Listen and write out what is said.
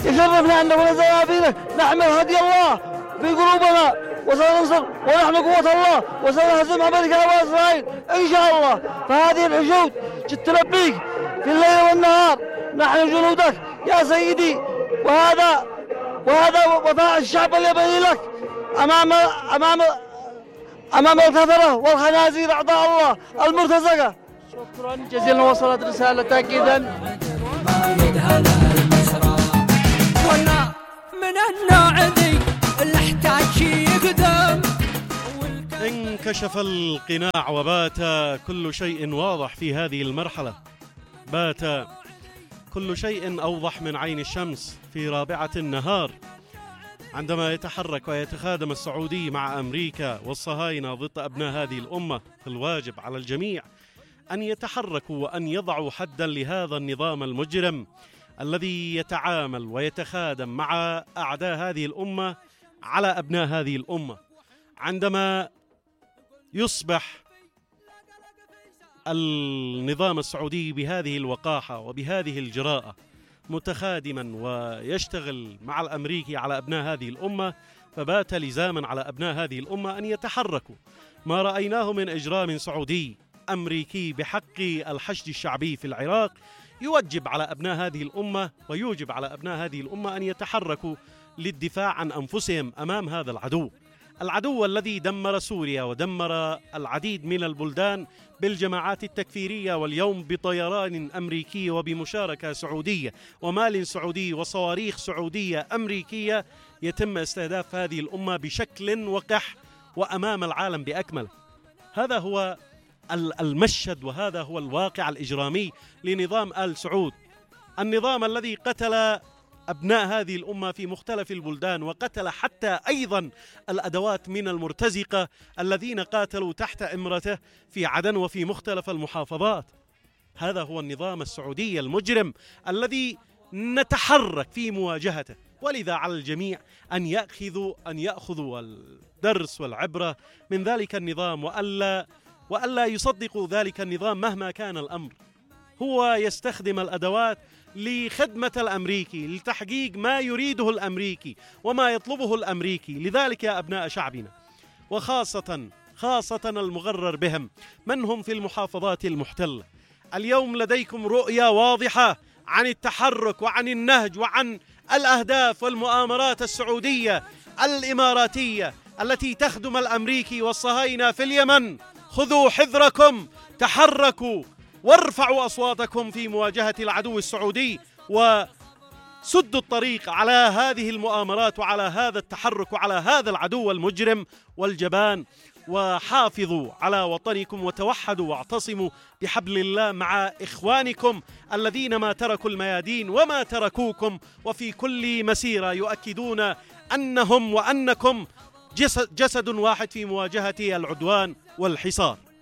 يشرفنا أن نكون زوابيلك نحمل هدي الله في قلوبنا، وسننصر ونحمل قوة الله، وسنهزم أمريكا وإسرائيل إن شاء الله. فهذه الحشود تلبيك في الليل والنهار، نحن جنودك يا سيدي، وهذا وفاء الشعب اليمني لك أمام الكفرة والخنازير أعضاء الله المرتزقة. شكرا جزيلا. وصلت رسالة تأكيدا. وانا من النوع ذي اللي احتاج يقدم. انكشف القناع وبات كل شيء واضح في هذه المرحلة، بات كل شيء أوضح من عين الشمس في رابعة النهار، عندما يتحرك ويتخادم السعودي مع أمريكا والصهاينة ضد أبناء هذه الأمة. الواجب على الجميع أن يتحركوا وأن يضعوا حدا لهذا النظام المجرم الذي يتعامل ويتخادم مع أعداء هذه الأمة على أبناء هذه الأمة. عندما يصبح النظام السعودي بهذه الوقاحة وبهذه الجراءة متخادما ويشتغل مع الأمريكي على أبناء هذه الأمة، فبات لزاما على أبناء هذه الأمة أن يتحركوا. ما رأيناه من إجرام سعودي أمريكي بحق الحشد الشعبي في العراق يوجب على أبناء هذه الأمة ويوجب على أبناء هذه الأمة أن يتحركوا للدفاع عن أنفسهم أمام هذا العدو الذي دمر سوريا ودمر العديد من البلدان بالجماعات التكفيرية، واليوم بطيران أمريكي وبمشاركة سعودية ومال سعودي وصواريخ سعودية أمريكية يتم استهداف هذه الأمة بشكل وقح وأمام العالم بأكمله. هذا هو المشهد وهذا هو الواقع الإجرامي لنظام آل سعود، النظام الذي قتل أبناء هذه الأمة في مختلف البلدان، وقتل حتى أيضا الأدوات من المرتزقة الذين قاتلوا تحت إمرته في عدن وفي مختلف المحافظات. هذا هو النظام السعودي المجرم الذي نتحرك في مواجهته، ولذا على الجميع أن يأخذوا الدرس والعبرة من ذلك النظام، وألا يصدقوا ذلك النظام مهما كان الأمر. هو يستخدم الأدوات لخدمة الأمريكي، لتحقيق ما يريده الأمريكي وما يطلبه الأمريكي. لذلك يا أبناء شعبنا، وخاصة المغرر بهم من هم في المحافظات المحتلة، اليوم لديكم رؤية واضحة عن التحرك وعن النهج وعن الأهداف والمؤامرات السعودية الإماراتية التي تخدم الأمريكي والصهاينة في اليمن. خذوا حذركم، تحركوا وارفعوا أصواتكم في مواجهة العدو السعودي، وسدوا الطريق على هذه المؤامرات وعلى هذا التحرك وعلى هذا العدو المجرم والجبان، وحافظوا على وطنكم وتوحدوا واعتصموا بحبل الله مع إخوانكم الذين ما تركوا الميادين وما تركوكم، وفي كل مسيرة يؤكدون أنهم وأنكم جسد واحد في مواجهة العدوان والحصار.